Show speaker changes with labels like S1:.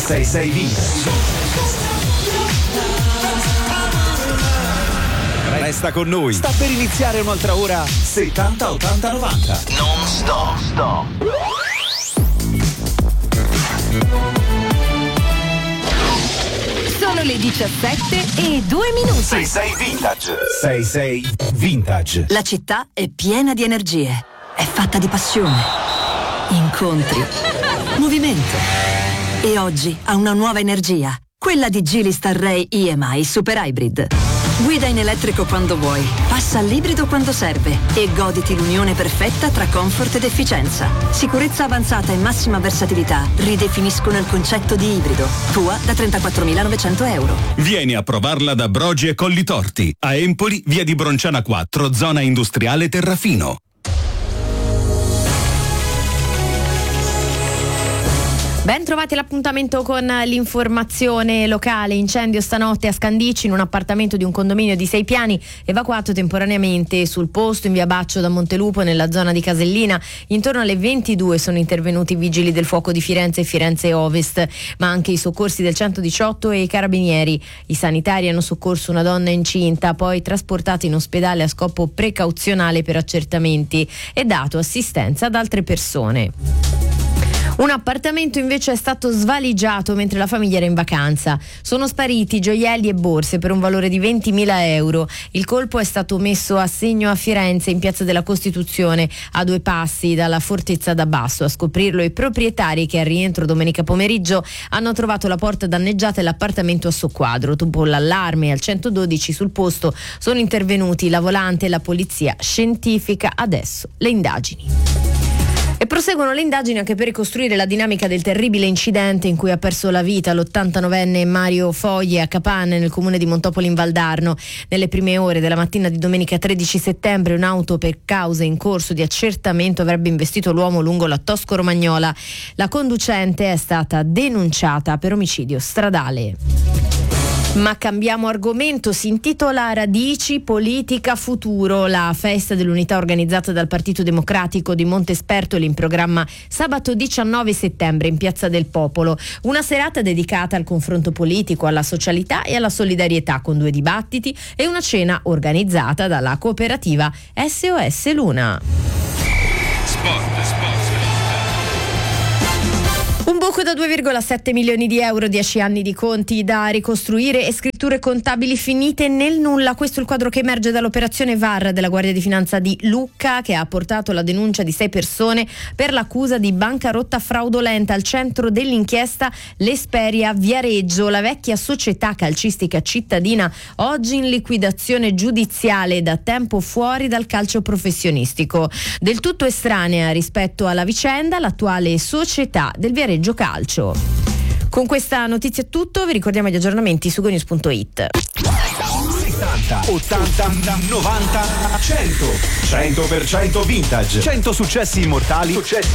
S1: 66 Vintage. Resta con noi. Sta per iniziare un'altra ora 70 80 90. Non stop.
S2: Sono le 17:02.
S1: 66 Vintage. 66 Vintage.
S2: La città è piena di energie. È fatta di passione, incontri, movimento. E oggi ha una nuova energia. Quella di Geely Starray EMI Super Hybrid. Guida in elettrico quando vuoi, passa all'ibrido quando serve e goditi l'unione perfetta tra comfort ed efficienza. Sicurezza avanzata e massima versatilità ridefiniscono il concetto di ibrido. Tua da 34.900 euro.
S3: Vieni a provarla da Brogi e Collitorti. A Empoli, via di Bronciana 4, zona industriale Terrafino.
S4: Ben trovati all'appuntamento con l'informazione locale. Incendio stanotte a Scandicci in un appartamento di un condominio di 6 piani, evacuato temporaneamente sul posto in via Baccio da Montelupo nella zona di Casellina. Intorno alle 22 sono intervenuti i vigili del fuoco di Firenze e Firenze Ovest, ma anche i soccorsi del 118 e i carabinieri. I sanitari hanno soccorso una donna incinta, poi trasportata in ospedale a scopo precauzionale per accertamenti e dato assistenza ad altre persone. Un appartamento invece è stato svaligiato mentre la famiglia era in vacanza. Sono spariti gioielli e borse per un valore di 20.000 euro. Il colpo è stato messo a segno a Firenze, in Piazza della Costituzione, a 2 passi dalla Fortezza d'Abbasso. A scoprirlo i proprietari che al rientro domenica pomeriggio hanno trovato la porta danneggiata e l'appartamento a soqquadro. Dopo l'allarme al 112 sul posto sono intervenuti la volante e la polizia scientifica. Adesso le indagini. E proseguono le indagini anche per ricostruire la dinamica del terribile incidente in cui ha perso la vita l'89enne Mario Foglie a Capanne, nel comune di Montopoli in Valdarno. Nelle prime ore della mattina di domenica 13 settembre un'auto per cause in corso di accertamento avrebbe investito l'uomo lungo la Tosco-Romagnola. La conducente è stata denunciata per omicidio stradale. Ma cambiamo argomento, si intitola Radici, politica, futuro, la festa dell'unità organizzata dal Partito Democratico di Montespertoli in programma sabato 19 settembre in Piazza del Popolo. Una serata dedicata al confronto politico, alla socialità e alla solidarietà con 2 dibattiti e una cena organizzata dalla cooperativa SOS Luna.
S3: Sport.
S4: Un buco da 2,7 milioni di euro, 10 anni di conti da ricostruire e scritture contabili finite nel nulla. Questo è il quadro che emerge dall'operazione VAR della Guardia di Finanza di Lucca, che ha portato la denuncia di 6 persone per l'accusa di bancarotta fraudolenta. Al centro dell'inchiesta l'Esperia Viareggio, la vecchia società calcistica cittadina, oggi in liquidazione giudiziale, da tempo fuori dal calcio professionistico. Del tutto estranea rispetto alla vicenda l'attuale società del Viareggio Calcio. Con questa notizia è tutto, vi ricordiamo gli aggiornamenti su gonews.it.
S1: 70, 80, 90, 100. 100% vintage. 100 successi immortali.